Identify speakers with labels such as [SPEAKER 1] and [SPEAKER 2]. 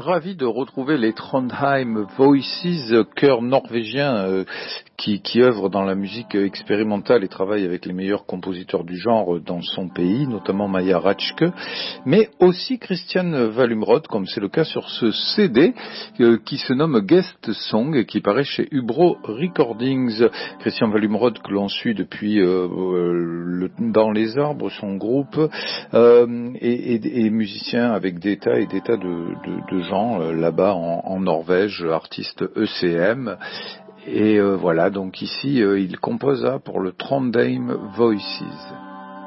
[SPEAKER 1] ravi de retrouver les Trondheim Voices, chœur norvégien qui œuvre dans la musique expérimentale et travaille avec les meilleurs compositeurs du genre dans son pays, notamment Maja Ratschke, mais aussi Christian Vallumrod, comme c'est le cas sur ce CD qui se nomme Guest Song et qui paraît chez Ubro Recordings. Christian Vallumrod que l'on suit depuis Dans les arbres, son groupe, et musicien avec des tas et des tas de gens là-bas en Norvège, artiste ECM. Et voilà, donc ici, il composa pour le Trondheim Voices.